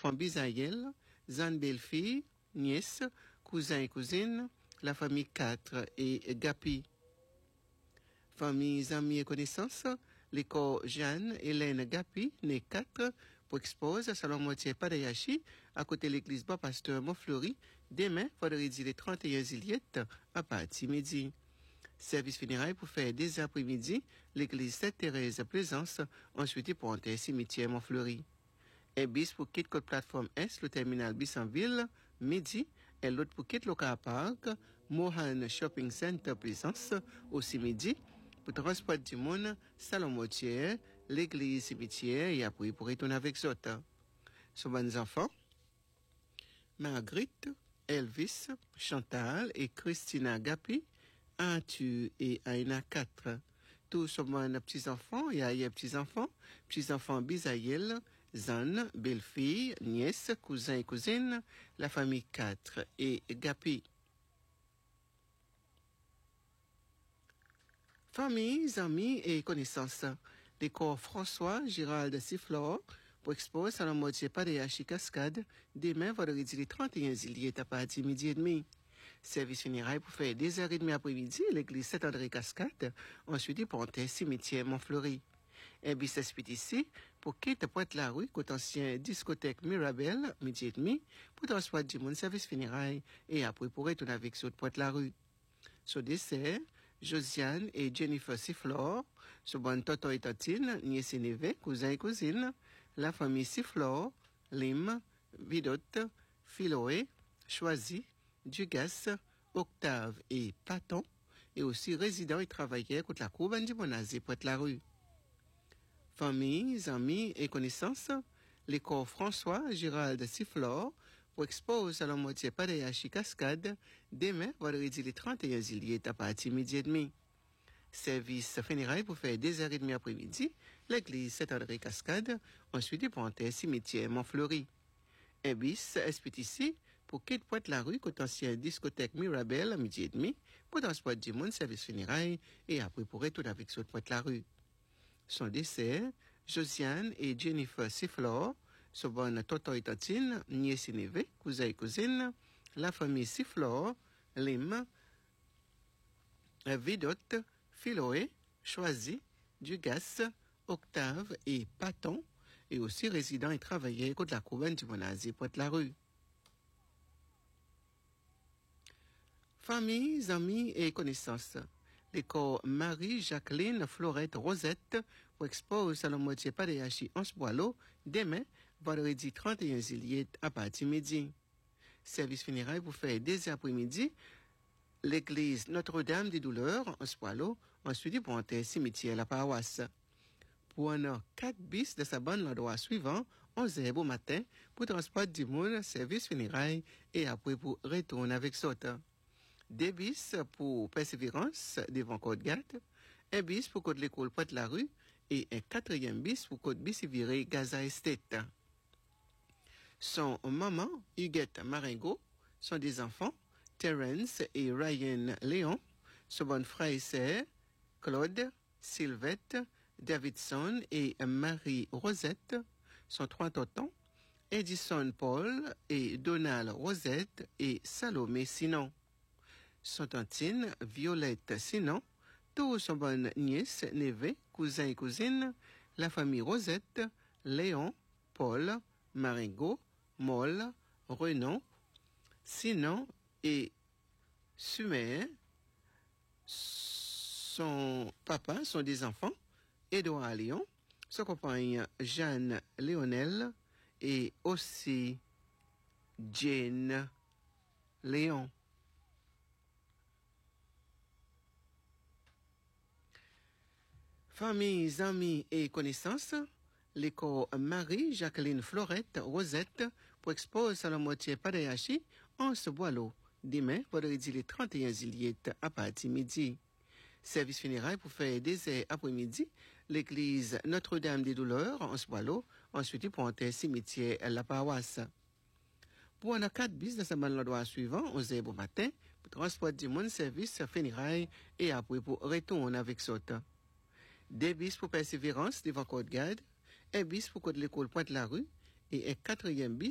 enfants Bisaïel, Zan belle-fille, nièce, cousins et cousines, la famille 4 et Gapi. Famille, amis et connaissances, l'école Jeanne Hélène Gapi, née 4, pour expose à Salon Moitié Padayashi, à côté de l'église Bas-Pasteur Montfleury, demain, vendredi le 31 juillet, à partir midi. Service funéraire pour faire dès après-midi, l'église Sainte-Thérèse Plaisance, ensuite pour entrer cimetière Montfleury. Un bis pour quitter côte plateforme S, le terminal bis en ville, midi, et l'autre pour quitter le car park, Mohan Shopping Center Plaisance, aussi midi, pour transport du monde, salon motier, l'église cimetière, et après pour retourner avec Zota. Sont bons enfants, Marguerite, Elvis, Chantal et Christina Gapi, Arthur et Aina 4. Tous sont bons petits-enfants, et petits-enfants Bisaïel, Zan, belle-fille, nièce, cousins et cousines, la famille 4 et Gapi. Familles, amis et connaissances. L'école François Gérald Sifflor pour expose à la moitié Padayashi Cascade demain vendredi le 31 juillet à partir midi et demi. Service funéraire pour faire 2h30 après-midi l'église Saint-André Cascade, ensuite pour entrer cimetière Montfleury. Un bis ici pour quitter Pointe-la-Rue, côté ancien discothèque Mirabel, midi et demi, pour transport du monde service funéraire et après pour retourner avec sur Pointe-la-Rue. Sur dessert, Josiane et Jennifer Sifflor, sur bonne tonton et tantine, nièce et neveu, cousins et cousines, la famille Sifflor, Lim, Vidotte, Philoé, Choisy, Dugas, Octave et Paton, et aussi résidents et travailleurs contre la cour du Bonazé, Pointe-la-Rue. Familles, amis et connaissances, l'école François Gérald Sifflor pour expose à la moitié Padayashi Cascade demain, vendredi le 31 juillet à partir midi et demi. Service funéraire pour faire 2h30 après-midi, l'église Saint-André Cascade, ensuite pour entrer cimetière Montfleury. Un bis ici pour quitter Pointe-la-Rue, côté ancien discothèque Mirabel à midi et demi, pour transport du monde service funéraire et après pour retourner avec sur Pointe-la-Rue. Son dessert, Josiane et Jennifer Sifflor, son bonne tonton et tantine, nièce et neveu, cousins et cousines, la famille Sifflor, Lim, Vidotte, Philoé, Choisy, Dugas, Octave et Paton, et aussi résidents et travailleurs contre la couronne du Bonazé, Pointe-la-Rue. Familles, amis et connaissances. L'école Marie-Jacqueline Florette Rosette pour expose à la moitié Padayashi en Boileau demain, vendredi 31 juillet à partir midi. Service funéraire pour faire dès après-midi, l'église Notre-Dame des Douleurs en Boileau, ensuite pour entrer cimetière la paroisse. Pour un 4 bis de sa bonne l'endroit suivant, 11h au matin, pour transport du monde, service funéraire et après pour retourner avec Sota. 2 bis pour Persévérance devant Côte-Gâte, 1 bis pour Côte l'école Pointe-la-Rue et un 4e bis pour Côte Bissiviré Gaza Estate. Son maman, Huguette Maringo, sont des enfants, Terence et Ryan Léon, son bon frère et sœur, Claude, Sylvette, Davidson et Marie Rosette, sont 3 tontons, Edison Paul et Donald Rosette et Salomé Sinon. Son tantine, Violette Sinon, tous sont bonnes nièces, neveux, cousins et cousines, la famille Rosette, Léon, Paul, Maringo, Moll, Renan, Sinon et Sumer. Son papa sont des enfants, Édouard Léon, son compagne Jeanne Léonel et aussi Jane Léon. Familles, amis et connaissances, l'école Marie-Jacqueline Florette Rosette pour expose à la moitié Padayashi en Boileau demain, vendredi le 31 juillet à partir midi. Service funéraire pour faire des heures après-midi, l'église Notre-Dame des Douleurs en Boileau, ensuite pour entrer cimetière la paroisse. Pour un 4 bis de sa bonne l'endroit suivant, 11h au matin, pour transport du monde service funéraire et après pour retourner avec Sota. 2 bis pour Persévérance devant Côte-Garde, 1 bis pour Côte l'école Pointe-la-Rue et un 4e bis